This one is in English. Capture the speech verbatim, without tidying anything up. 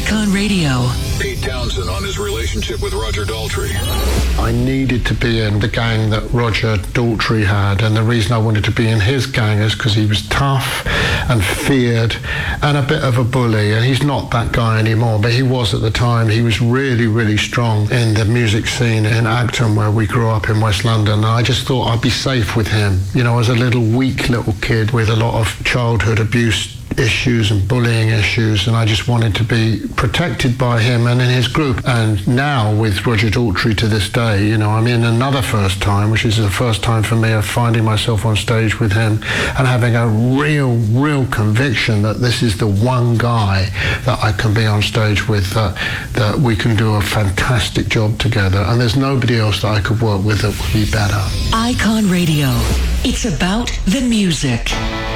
Icon Radio. Pete Townsend on his relationship with Roger Daltrey. I needed to be in the gang that Roger Daltrey had, and the reason I wanted to be in his gang is because he was tough and feared and a bit of a bully, and he's not that guy anymore, but he was at the time. He was really, really strong in the music scene in Acton, where we grew up in West London, and I just thought I'd be safe with him. You know, as a little weak little kid with a lot of childhood abuse issues and bullying issues, and I just wanted to be protected by him and in his group. And now with Roger Daltrey to this day, you know, I'm in another first time, which is the first time for me of finding myself on stage with him and having a real, real conviction that this is the one guy that I can be on stage with, that, that we can do a fantastic job together, and there's nobody else that I could work with that would be better. Icon Radio. It's about the music.